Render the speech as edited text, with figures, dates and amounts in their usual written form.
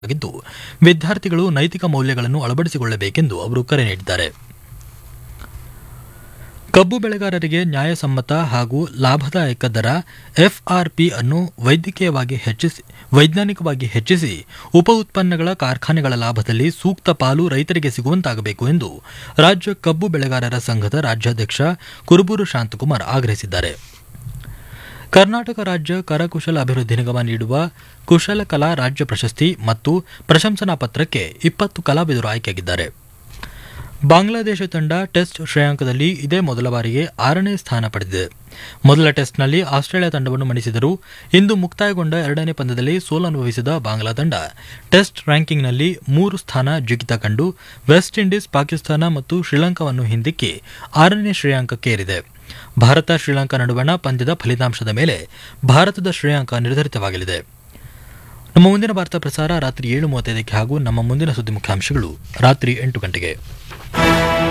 ಆಗಿದ್ದು ವಿದ್ಯಾರ್ಥಿಗಳು ನೈತಿಕ ಮೌಲ್ಯಗಳನ್ನು ಅಳವಡಿಸಿಕೊಳ್ಳಬೇಕೆಂದು ಅವರು ಕರೆ ನೀಡಿದ್ದಾರೆ. ಕಬ್ಬು ಬೆಳೆಗಾರರಿಗೆ ನ್ಯಾಯಸಮ್ಮತ ಹಾಗೂ ಲಾಭದಾಯಕ ದರ ಎಫ್ಆರ್ಪಿ ಅನ್ನು ವೈಜ್ಞಾನಿಕವಾಗಿ ಹೆಚ್ಚಿಸಿ ಉಪ ಉತ್ಪನ್ನಗಳ ಕಾರ್ಖಾನೆಗಳ ಲಾಭದಲ್ಲಿ ಸೂಕ್ತ ಪಾಲು ರೈತರಿಗೆ ಸಿಗುವಂತಾಗಬೇಕು ಎಂದು ರಾಜ್ಯ ಕಬ್ಬು ಬೆಳೆಗಾರರ ಸಂಘದ ರಾಜ್ಯಾಧ್ಯಕ್ಷ ಕುರುಬೂರು ಶಾಂತಕುಮಾರ್ ಆಗ್ರಹಿಸಿದ್ದಾರೆ. ಕರ್ನಾಟಕ ರಾಜ್ಯ ಕರಕುಶಲ ಅಭಿವೃದ್ಧಿ ನಿಗಮ ನೀಡುವ ಕುಶಲಕಲಾ ರಾಜ್ಯ ಪ್ರಶಸ್ತಿ ಮತ್ತು ಪ್ರಶಂಸನಾ ಪತ್ರಕ್ಕೆ 20 ಕಲಾವಿದರು ಆಯ್ಕೆಯಾಗಿದ್ದಾರೆ. ಬಾಂಗ್ಲಾದೇಶ ತಂಡ ಟೆಸ್ಟ್ ಶ್ರೇಯಾಂಕದಲ್ಲಿ ಇದೇ ಮೊದಲ ಬಾರಿಗೆ 6ನೇ ಸ್ಥಾನ ಪಡೆದಿದೆ. ಮೊದಲ ಟೆಸ್ಟ್ನಲ್ಲಿ ಆಸ್ಟ್ರೇಲಿಯಾ ತಂಡವನ್ನು ಮಣಿಸಿದರೂ ಇಂದು ಮುಕ್ತಾಯಗೊಂಡ 2ನೇ ಪಂದ್ಯದಲ್ಲಿ ಸೋಲನುಭವಿಸಿದ ಬಾಂಗ್ಲಾ ತಂಡ ಟೆಸ್ಟ್ ರ್ಯಾಂಕಿಂಗ್ನಲ್ಲಿ 3 ಸ್ಥಾನ ಜಿಗಿತ ಕಂಡು ವೆಸ್ಟ್ ಇಂಡೀಸ್, ಪಾಕಿಸ್ತಾನ ಮತ್ತು ಶ್ರೀಲಂಕಾವನ್ನು ಹಿಂದಿಕ್ಕಿ 6ನೇ ಶ್ರೇಯಾಂಕಕ್ಕೆ ಏರಿದೆ. ಭಾರತ ಶ್ರೀಲಂಕಾ ನಡುವಣ ಪಂದ್ಯದ ಫಲಿತಾಂಶದ ಮೇಲೆ ಭಾರತದ ಶ್ರೇಯಾಂಕ ನಿರ್ಧರಿತವಾಗಲಿದೆ. ನಮ್ಮ ಮುಂದಿನ ವಾರ್ತಾ ಪ್ರಸಾರ ರಾತ್ರಿ 7:35 ಹಾಗೂ ನಮ್ಮ ಮುಂದಿನ ಸುದ್ದಿ ಮುಖ್ಯಾಂಶಗಳು ರಾತ್ರಿ 8 ಗಂಟೆಗೆ.